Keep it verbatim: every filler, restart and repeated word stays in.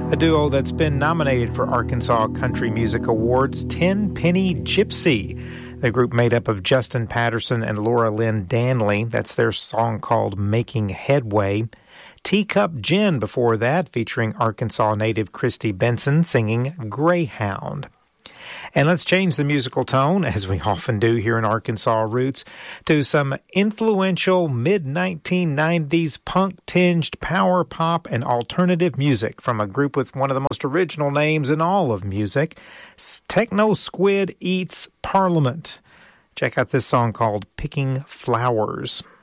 a duo that's been nominated for Arkansas Country Music Awards, Ten Penny Gypsy. The group made up of Justin Patterson and Laura Lynn Danley. That's their song called Making Headway. Teacup Gin before that, featuring Arkansas native Christy Benson singing Greyhound. And let's change the musical tone, as we often do here in Arkansas Roots, to some influential mid nineteen nineties punk-tinged power pop and alternative music from a group with one of the most original names in all of music, Techno Squid Eats Parliament. Check out this song called Picking Flowers.